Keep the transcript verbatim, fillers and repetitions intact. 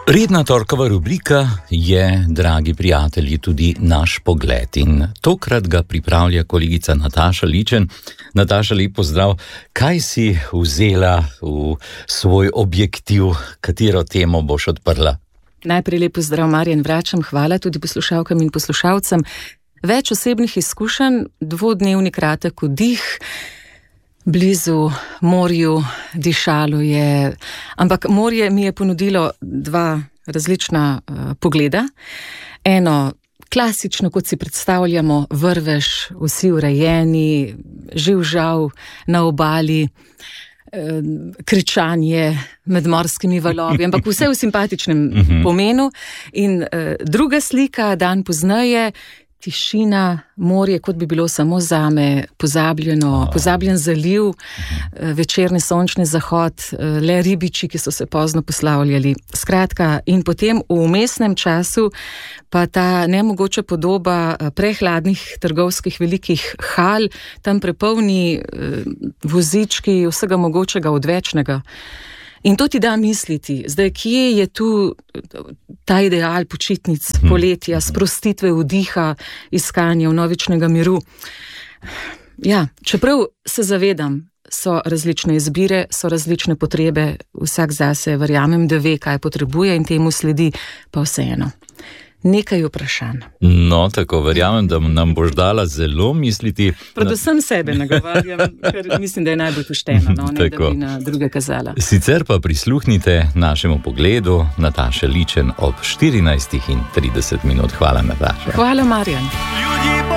Redna torkova rubrika je, dragi prijatelji, tudi naš pogled in tokrat ga pripravlja kolegica Nataša Ličen. Nataša, lep pozdrav. Kaj si vzela v svoj objektiv, katero temo boš odprla? Najprej lep pozdrav, Marjan, vračam, hvala tudi poslušalkam in poslušalcem. Več osebnih izkušenj, dvodnevni kratek vdih, blizu morju, dišalo je, ampak morje mi je ponudilo dva različna uh, pogleda. Eno klasično, kot si predstavljamo, vrvež, vsi urejeni, živ žav na obali, uh, kričanje med morskimi valovi, ampak vse v simpatičnem pomenu. In uh, druga slika, dan pozneje, tišina, morje, kot bi bilo samo zame, pozabljeno, pozabljen zaliv, večerni sončni zahod, le ribiči, ki so se pozno poslavljali. Skratka, in potem v vmesnem času pa ta nemogoča podoba prehladnih trgovskih velikih hal, tam prepolni vozički vsega mogočega odvečnega. In to ti da misliti, zdaj, kje je tu ta ideal počitnic, poletja, sprostitve, vdiha, iskanja vnovičnega miru. Ja, čeprav se zavedam, so različne izbire, so različne potrebe, vsak zase verjamem, da ve, kaj potrebuje in temu sledi, pa vseeno. Nekaj vprašanj. No, tako verjamem, da nam boš dala zelo misliti. Predvsem sebe nagovarjam, ker mislim, da je najbolj pošteno, no, ne da bi na druge kazala. Sicer pa prisluhnite našemu pogledu Nataše Ličen ob štirinajstih in trideset minut. Hvala, Nataša. Hvala, Marjan.